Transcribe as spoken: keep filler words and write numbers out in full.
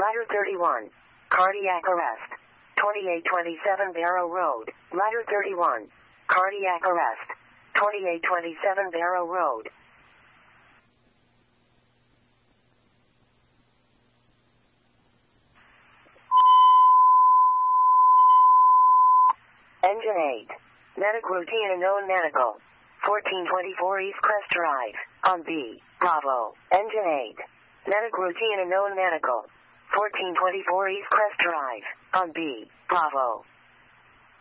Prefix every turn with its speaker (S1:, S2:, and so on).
S1: Ladder thirty-one. Cardiac arrest. twenty-eight twenty-seven Barrow Road. Ladder thirty-one. Cardiac arrest. twenty-eight twenty-seven Barrow Road. Engine eight. Medic routine unknown medical. fourteen twenty-four East Crest Drive. On B. Bravo. Engine eight. Medic routine unknown medical. fourteen twenty-four East Crest Drive. On B. Bravo.